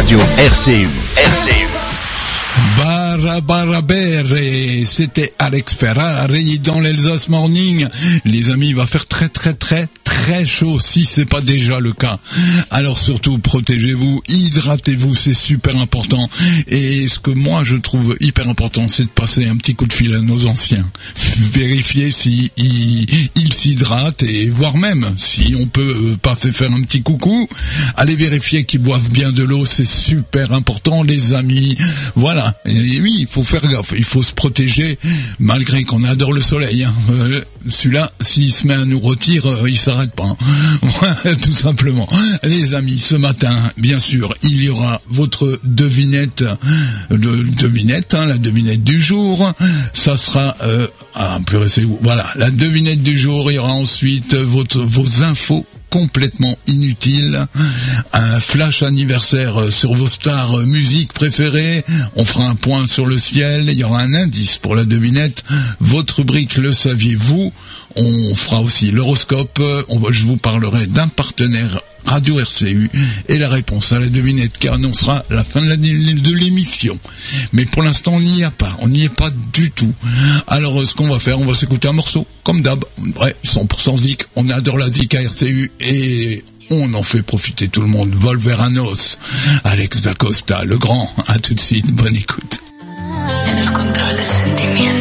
Radio RCU. Barabarabere, c'était Alex Ferrari dans l'Elsace Morning. Les amis, il va faire très chaud si c'est pas déjà le cas. Alors surtout, protégez-vous, hydratez-vous, c'est super important. Et ce que moi je trouve hyper important, c'est de passer un petit coup de fil à nos anciens. Vérifier si ils s'hydratent et voire même si on peut passer faire un petit coucou. Allez vérifier qu'ils boivent bien de l'eau, c'est super important les amis. Voilà. Et oui, il faut faire gaffe, il faut se protéger malgré qu'on adore le soleil. Hein. Celui-là, s'il se met à nous retirer, il s'arrête pas. Hein. Tout simplement. Les amis, ce matin, bien sûr, il y aura votre devinette, la devinette du jour. Ça sera, voilà, la devinette du jour. Il y aura ensuite vos infos complètement inutile, un flash anniversaire sur vos stars musique préférées, on fera un point sur le ciel, il y aura un indice pour la devinette, votre rubrique Le saviez-vous, on fera aussi l'horoscope, je vous parlerai d'un partenaire Radio RCU et la réponse à la devinette qui annoncera la fin de l'émission. Mais pour l'instant, on n'y est pas du tout. Alors, ce qu'on va faire, on va s'écouter un morceau, comme d'hab. Ouais, 100% zik, on adore la zik à RCU et on en fait profiter tout le monde. Volveranos, Alex da Costa, le grand. À tout de suite, bonne écoute. En el control del sentimiento.